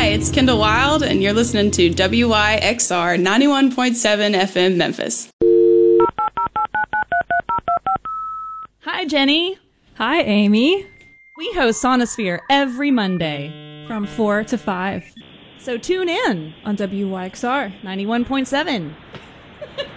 it's Kendall Wild, and you're listening to WYXR 91.7 FM Memphis. Hi, Jenny. Hi, Amy. We host Sonosphere every Monday From 4 to 5 so tune in on WYXR. 91.7.